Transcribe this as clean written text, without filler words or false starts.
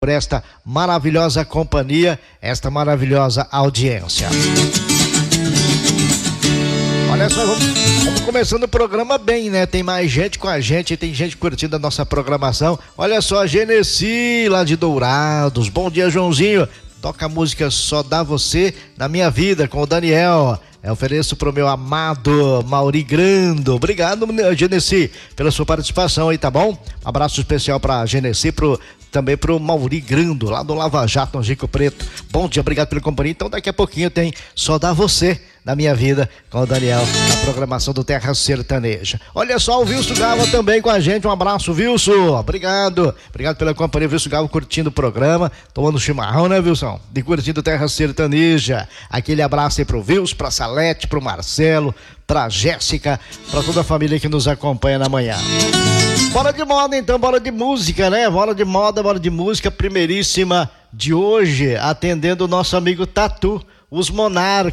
por esta maravilhosa companhia, esta maravilhosa audiência. Olha só, vamos começando o programa bem, né? Tem mais gente com a gente, tem gente curtindo a nossa programação. Olha só, Genesi, lá de Dourados. Bom dia, Joãozinho. Toca a música Só Dá Você na Minha Vida, com o Daniel. Eu ofereço pro meu amado Mauri Grando. Obrigado, Genesi, pela sua participação aí, tá bom? Um abraço especial pra Genesi, também pro Mauri Grando, lá do Lava Jato, no Chico Preto. Bom dia, obrigado pela companhia. Então daqui a pouquinho tem Só Dá Você na Minha Vida, com o Daniel, na programação do Terra Sertaneja. Olha só, o Wilson Gava também com a gente. Um abraço, Wilson. Obrigado pela companhia. Wilson Gava curtindo o programa, tomando chimarrão, né, Wilson? De curtindo Terra Sertaneja. Aquele abraço aí pro Wilson, pra Salete, pro Marcelo, pra Jéssica, pra toda a família que nos acompanha na manhã. Bora de moda então, bora de música, né? Bora de moda, bora de música, primeiríssima de hoje, atendendo o nosso amigo Tatu, os Monarcas.